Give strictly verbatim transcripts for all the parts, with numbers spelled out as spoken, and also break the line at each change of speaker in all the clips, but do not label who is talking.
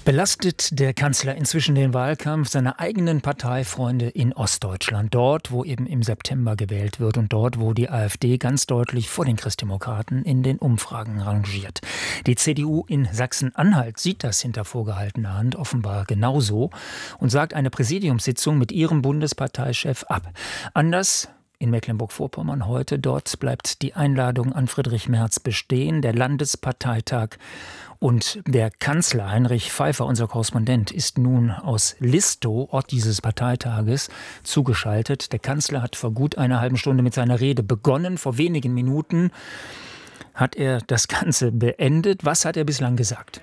Belastet der Kanzler inzwischen den Wahlkampf seiner eigenen Parteifreunde in Ostdeutschland, dort, wo eben im September gewählt wird und dort, wo die AfD ganz deutlich vor den Christdemokraten in den Umfragen rangiert. Die C D U in Sachsen-Anhalt sieht das hinter vorgehaltener Hand offenbar genauso und sagt eine Präsidiumssitzung mit ihrem Bundesparteichef ab. Anders in Mecklenburg-Vorpommern heute, dort bleibt die Einladung an Friedrich Merz bestehen, der Landesparteitag. Und der Kanzler Heinrich Pfeiffer, unser Korrespondent, ist nun aus Listow, Ort dieses Parteitages, zugeschaltet. Der Kanzler hat vor gut einer halben Stunde mit seiner Rede begonnen. Vor wenigen Minuten hat er das Ganze beendet. Was hat er bislang gesagt?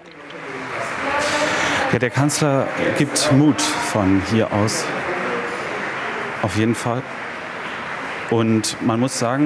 Ja, der Kanzler gibt Mut von hier aus. Auf jeden Fall. Und man muss sagen,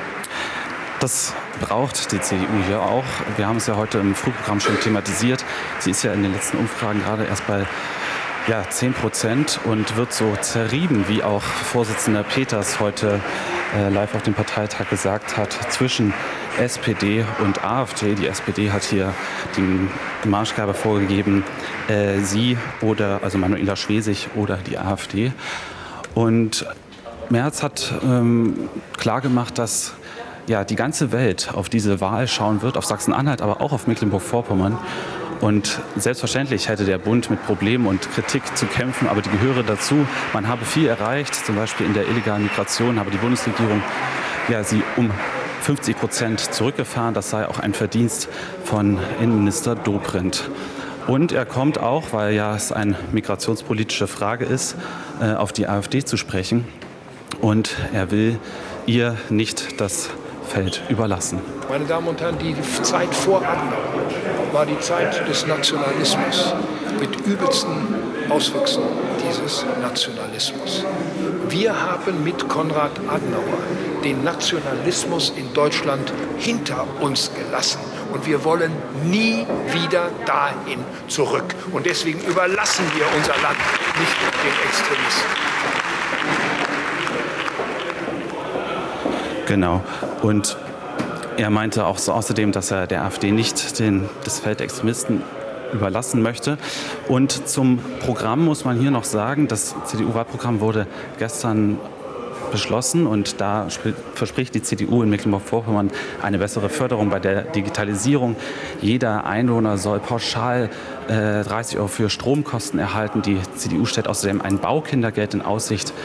das braucht die C D U hier auch. Wir haben es ja heute im Frühprogramm schon thematisiert. Sie ist ja in den letzten Umfragen gerade erst bei ja, zehn Prozent und wird so zerrieben, wie auch Vorsitzender Peters heute äh, live auf dem Parteitag gesagt hat, zwischen S P D und AfD. Die S P D hat hier die Marschgabe vorgegeben, äh, sie oder, also Manuela Schwesig oder die AfD. Und Merz hat ähm, klargemacht, dass ja, die ganze Welt auf diese Wahl schauen wird, auf Sachsen-Anhalt, aber auch auf Mecklenburg-Vorpommern. Und selbstverständlich hätte der Bund mit Problemen und Kritik zu kämpfen, aber die gehöre dazu. Man habe viel erreicht, zum Beispiel in der illegalen Migration habe die Bundesregierung ja, sie um fünfzig Prozent zurückgefahren. Das sei auch ein Verdienst von Innenminister Dobrindt. Und er kommt auch, weil ja es eine migrationspolitische Frage ist, auf die AfD zu sprechen. Und er will ihr nicht das Feld überlassen.
Meine Damen und Herren, die Zeit vor Adenauer war die Zeit des Nationalismus mit übelsten Auswüchsen dieses Nationalismus. Wir haben mit Konrad Adenauer den Nationalismus in Deutschland hinter uns gelassen. Und wir wollen nie wieder dahin zurück. Und deswegen überlassen wir unser Land nicht den Extremisten.
Genau. Und er meinte auch so außerdem, dass er der AfD nicht den, das Feld der Extremisten überlassen möchte. Und zum Programm muss man hier noch sagen, das C D U-Wahlprogramm wurde gestern beschlossen und da verspricht die C D U in Mecklenburg-Vorpommern eine bessere Förderung bei der Digitalisierung. Jeder Einwohner soll pauschal äh, dreißig Euro für Stromkosten erhalten. Die C D U stellt außerdem ein Baukindergeld in Aussicht.